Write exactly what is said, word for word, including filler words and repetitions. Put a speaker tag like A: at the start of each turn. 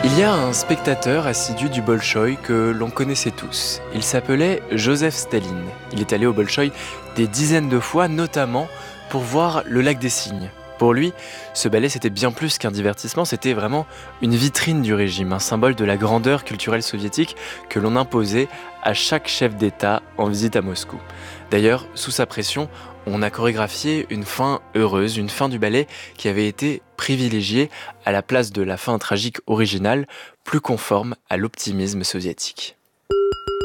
A: Il y a un spectateur assidu du Bolchoï que l'on connaissait tous. Il s'appelait Joseph Staline. Il est allé au Bolchoï des dizaines de fois, notamment pour voir le lac des Cygnes. Pour lui, ce ballet, c'était bien plus qu'un divertissement, c'était vraiment une vitrine du régime, un symbole de la grandeur culturelle soviétique que l'on imposait à chaque chef d'État en visite à Moscou. D'ailleurs, sous sa pression, on a chorégraphié une fin heureuse, une fin du ballet qui avait été privilégiée à la place de la fin tragique originale, plus conforme à l'optimisme soviétique.